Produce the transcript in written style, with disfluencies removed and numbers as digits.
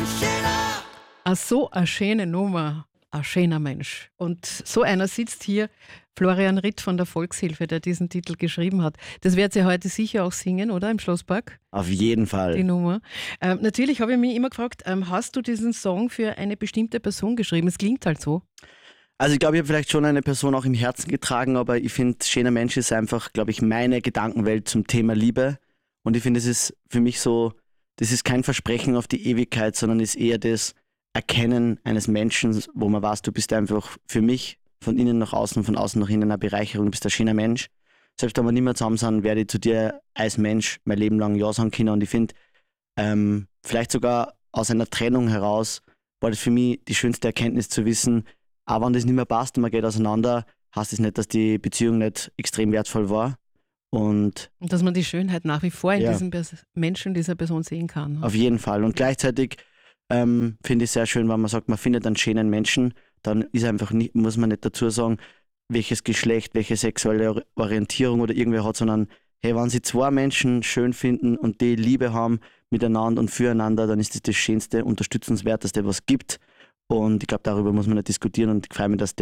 So eine schöne Nummer, ein schöner Mensch. Und so einer sitzt hier, Florian Ritt von der Volkshilfe, der diesen Titel geschrieben hat. Das wird sie heute sicher auch singen, oder? Im Schlosspark? Auf jeden Fall. Die Nummer. Natürlich habe ich mich immer gefragt, hast du diesen Song für eine bestimmte Person geschrieben? Es klingt halt so. Also ich glaube, ich habe vielleicht schon eine Person auch im Herzen getragen, aber ich finde, schöner Mensch ist einfach, glaube ich, meine Gedankenwelt zum Thema Liebe. Und ich finde, es ist für mich so, das ist kein Versprechen auf die Ewigkeit, sondern ist eher das Erkennen eines Menschen, wo man weiß, du bist einfach für mich von innen nach außen, von außen nach innen eine Bereicherung, du bist ein schöner Mensch. Selbst wenn wir nicht mehr zusammen sind, werde ich zu dir als Mensch mein Leben lang Ja sagen können. Und ich finde, vielleicht sogar aus einer Trennung heraus war das für mich die schönste Erkenntnis zu wissen, auch wenn das nicht mehr passt und man geht auseinander, heißt es nicht, dass die Beziehung nicht extrem wertvoll war. Und dass man die Schönheit nach wie vor in diesem Menschen, dieser Person sehen kann. Auf jeden Fall. Und gleichzeitig finde ich es sehr schön, wenn man sagt, man findet einen schönen Menschen, dann ist einfach nicht, muss man nicht dazu sagen, welches Geschlecht, welche sexuelle Orientierung oder irgendwer hat, sondern hey, wenn sie zwei Menschen schön finden und die Liebe haben miteinander und füreinander, dann ist das das Schönste, Unterstützenswerteste, was es gibt. Und ich glaube, darüber muss man nicht diskutieren und ich freue mich, dass der